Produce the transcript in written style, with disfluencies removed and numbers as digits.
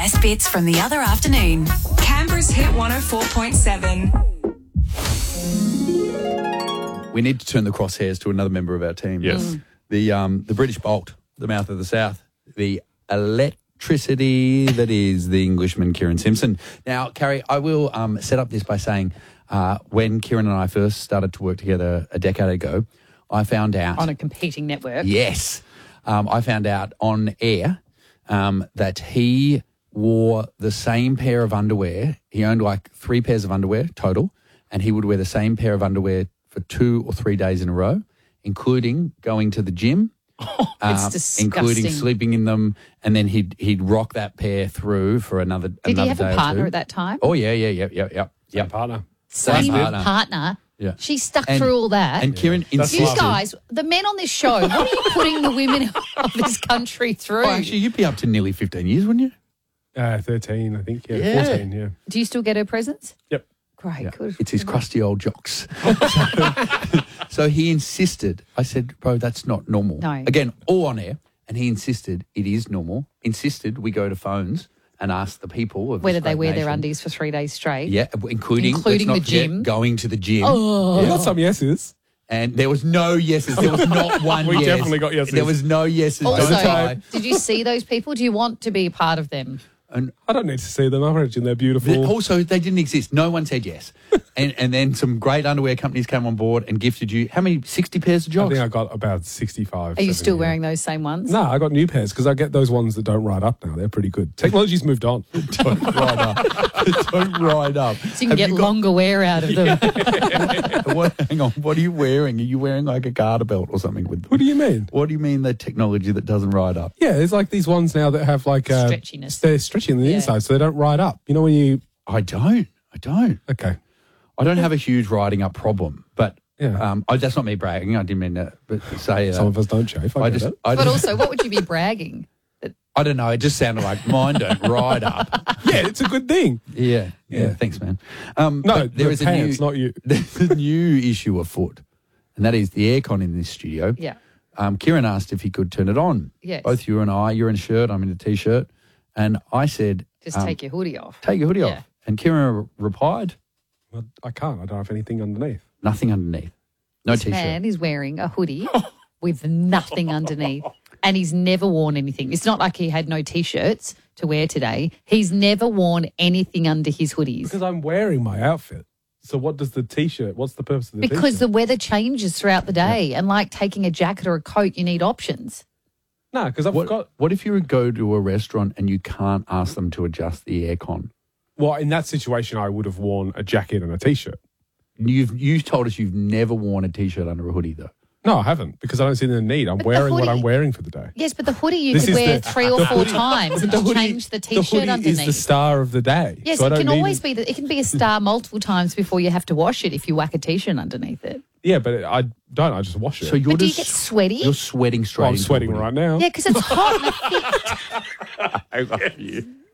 best bits from the other afternoon. Canberra's Hit 104.7. We need to turn the crosshairs to another member of our team. Yes. The British Bolt, the mouth of the South, the electricity that is the Englishman Kieran Simpson. Now, Carrie, I will set up this by saying when Kieran and I first started to work together a decade ago, I found out... On a competing network. Yes. I found out on air that he wore the same pair of underwear. He owned like 3 pairs of underwear total, and he would wear the same pair of underwear for 2 or 3 days in a row, including going to the gym. It's disgusting. Including sleeping in them, and then he'd rock that pair through for another day. Did he have a or partner two. at that time? Oh, yeah. Partner. Same partner. partner. Yeah. She stuck through all that. And Kieran you insisted... guys, the men on this show, what are you putting the women of this country through? Oh, actually, you'd be up to nearly 15 years, wouldn't you? 13, I think. Yeah. 14, yeah. Do you still get her presents? Yep. Great, Yeah. good. It's his crusty old jocks. So he insisted. I said, bro, that's not normal. No. Again, all on air. And he insisted it is normal. Insisted we go to phones and ask the people of Whether this they great wear their nation. undies for 3 days straight. Yeah, including let's not the forget, gym. going to the gym. We got some yeses. And there was no yeses. There was not one We yes. definitely got yeses. There was no yeses. Also, Don't lie. did you see those people? Do you want to be a part of them? And I don't need to see them. I imagine they're beautiful. also, they didn't exist. No one said yes. and then some great underwear companies came on board and gifted you, how many, 60 pairs of I jocks? think I got about 65. Are you 70, still yeah. wearing those same ones? No, I got new pairs because I get those ones that don't ride up now. They're pretty good. Technology's moved on. Don't ride up. Don't ride up. So you can get longer wear out of them. Hang on. What are you wearing? Are you wearing like a garter belt or something with them? What do you mean? What do you mean the technology that doesn't ride up? Yeah, there's like these ones now that have like Stretchiness. They're stretchy on the Yeah. inside, so they don't ride up. You know when you... I don't. Okay. I don't have a huge riding up problem, but Yeah. that's not me bragging. I didn't mean to say Some of us don't chafe. I get it. But also, what would you be bragging? I don't know. It just sounded like mine don't ride up. Yeah, it's a good thing. Yeah. Thanks, man. No, but the pants, not you. There's a new issue afoot, and that is the aircon in this studio. Yeah. Kieran asked if he could turn it on. Yes. Both you and I, you're in a shirt, I'm in a T-shirt, and I said, Just take your hoodie off. take your hoodie Yeah. off. And Kieran replied, Well, I can't. I don't have anything underneath. nothing underneath. No This T-shirt. man is wearing a hoodie with nothing underneath, and he's never worn anything. It's not like he had no T-shirts to wear today. He's never worn anything under his hoodies. Because I'm wearing my outfit. So what does the T-shirt, what's the purpose of the Because T-shirt? the weather changes throughout the day, and like taking a jacket or a coat, you need options. No, because I've got... What if you go to a restaurant and you can't ask them to adjust the aircon? Well, in that situation, I would have worn a jacket and a T-shirt. You told us you've never worn a T-shirt under a hoodie, though. No, I haven't, because I don't see the need. I'm But the wearing what hoodie- I'm wearing for the day. Yes, but the hoodie you This could is wear the- 3 or the 4 hoodie- times and just change the The T-shirt hoodie underneath. is the star of the day. Yes, so I it don't can need always be. It can be a star multiple times before you have to wash it if you whack a T-shirt underneath it. Yeah, but I don't. I just wash it. So you're But do you just get sweaty? You're sweating straight. Well, I'm into a sweating hoodie. right now. Yeah, because it's hot. And it I love you.